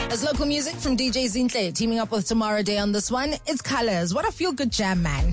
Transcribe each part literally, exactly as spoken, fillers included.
It's local music from D J Zinhle teaming up with Tomorrow Day on this one. It's Colors. What a feel-good jam, man.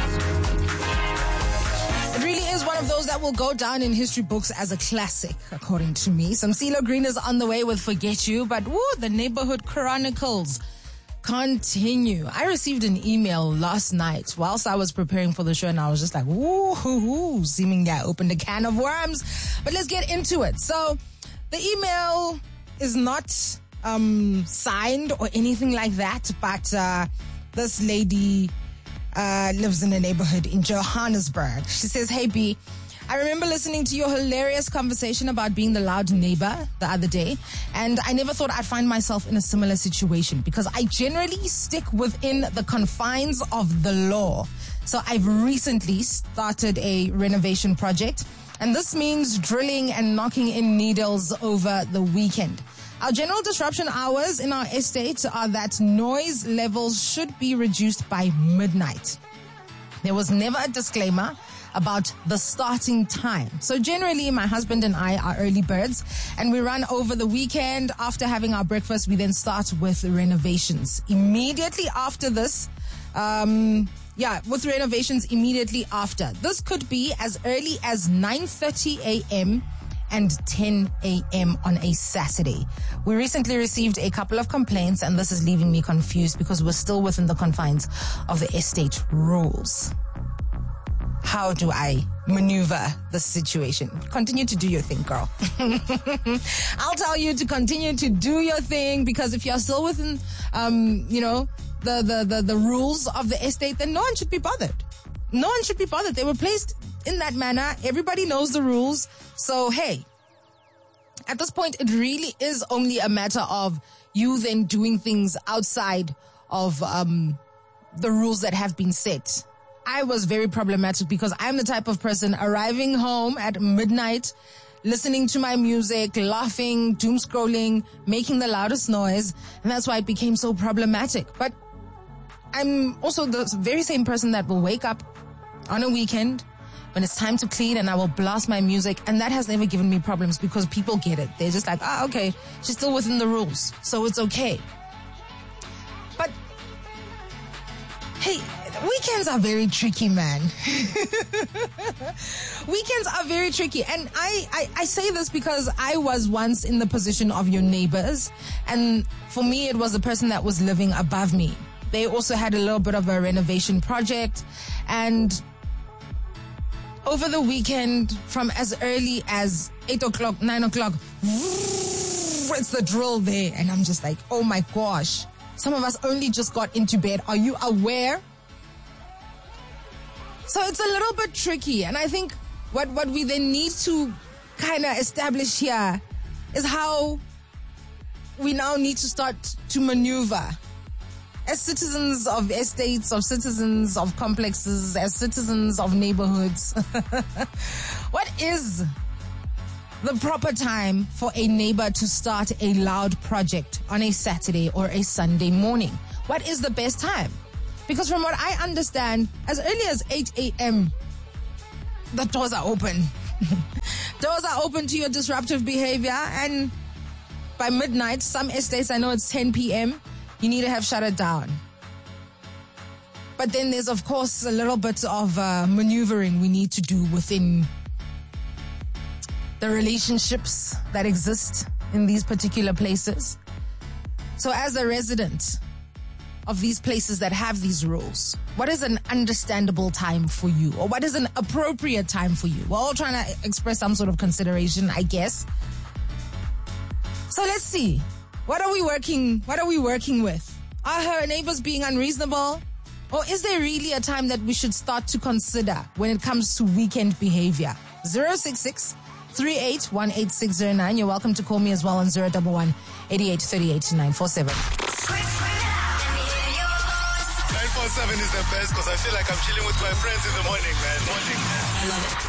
It really is one of those that will go down in history books as a classic, according to me. Some CeeLo Green is on the way with Forget You, but woo, the Neighborhood Chronicles continue. I received an email last night whilst I was preparing for the show, and I was just like, woo, hoo, hoo, seemingly I opened a can of worms. But let's get into it. So the email is not um, signed or anything like that, but uh, this lady uh, lives in a neighborhood in Johannesburg. She says, hey, B, I remember listening to your hilarious conversation about being the loud neighbor the other day, and I never thought I'd find myself in a similar situation because I generally stick within the confines of the law. So I've recently started a renovation project, and this means drilling and knocking in needles over the weekend. Our general disruption hours in our estate are that noise levels should be reduced by midnight. There was never a disclaimer about the starting time. So generally, my husband and I are early birds, and we run over the weekend. After having our breakfast, we then start with renovations. Immediately after this, um, yeah, with renovations immediately after. This could be as early as nine thirty a.m. and ten a.m. on a Saturday. We recently received a couple of complaints, and this is leaving me confused because we're still within the confines of the estate rules. How do I maneuver this situation? Continue to do your thing, girl. I'll tell you to continue to do your thing, because if you're still within, um, you know, the, the, the, the rules of the estate, then no one should be bothered. No one should be bothered. They were placed in that manner. Everybody knows the rules. So, hey, at this point, it really is only a matter of you then doing things outside of um, the rules that have been set. I was very problematic because I'm the type of person arriving home at midnight, listening to my music, laughing, doom scrolling, making the loudest noise. And that's why it became so problematic. But I'm also the very same person that will wake up on a weekend when it's time to clean, and I will blast my music. And that has never given me problems because people get it. They're just like, ah, okay, she's still within the rules, so it's okay. But hey, weekends are very tricky, man. Weekends are very tricky. And I, I, I say this because I was once in the position of your neighbors. And for me, it was the person that was living above me. They also had a little bit of a renovation project. And over the weekend, from as early as eight o'clock, nine o'clock, it's the drill there. And I'm just like, oh my gosh. Some of us only just got into bed. Are you aware? So it's a little bit tricky. And I think what, what we then need to kind of establish here is how we now need to start to maneuver. As citizens of estates, of citizens of complexes, as citizens of neighborhoods, what is the proper time for a neighbor to start a loud project on a Saturday or a Sunday morning? What is the best time? Because from what I understand, as early as eight a.m., the doors are open. Doors are open to your disruptive behavior. And by midnight, some estates, I know it's ten p.m., you need to have shut it down. But then there's, of course, a little bit of uh, maneuvering we need to do within the relationships that exist in these particular places. So as a resident of these places that have these rules, what is an understandable time for you? Or what is an appropriate time for you? We're all trying to express some sort of consideration, I guess. So let's see. What are we working, what are we working with? Are her neighbors being unreasonable? Or is there really a time that we should start to consider when it comes to weekend behavior? zero six six, three eight one, eight six zero nine. You're welcome to call me as well on zero one one, eight eight three eight, nine four seven. nine four seven is the best because I feel like I'm chilling with my friends in the morning, man. Morning. I love it.